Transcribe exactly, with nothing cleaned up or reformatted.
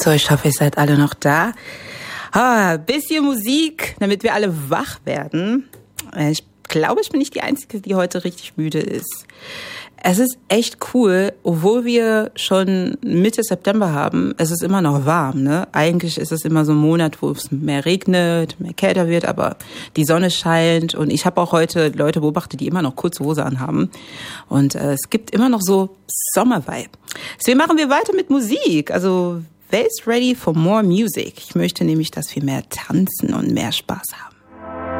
So, ich hoffe, ihr seid alle noch da. Ah, bisschen Musik, damit wir alle wach werden. Ich glaube, ich bin nicht die Einzige, die heute richtig müde ist. Es ist echt cool, obwohl wir schon Mitte September haben, es ist immer noch warm, ne? Eigentlich ist es immer so ein Monat, wo es mehr regnet, mehr kälter wird, aber die Sonne scheint. Und ich habe auch heute Leute beobachtet, die immer noch kurze Hose anhaben. Und äh, es gibt immer noch so Sommervibe. Deswegen machen wir weiter mit Musik. Also, wer ist ready for more music? Ich möchte nämlich, dass wir mehr tanzen und mehr Spaß haben.